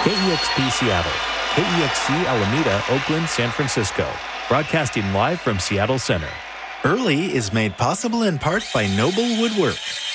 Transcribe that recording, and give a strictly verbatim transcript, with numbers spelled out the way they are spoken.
K E X P Seattle, K E X C Alameda, Oakland, San Francisco. Broadcasting live from Seattle Center. Early is made possible in part by Noble Woodwork.